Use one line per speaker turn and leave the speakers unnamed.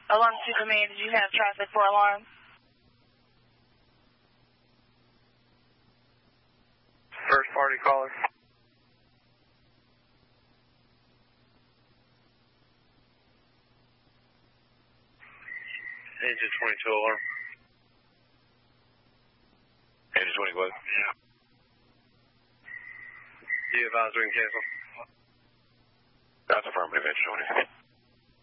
Alarm 2 Command, did you have traffic for alarm?
First party caller. Engine 22 alarm.
Engine 20 what?
Yeah. Do you advise we can cancel?
That's affirmative, Engine 20.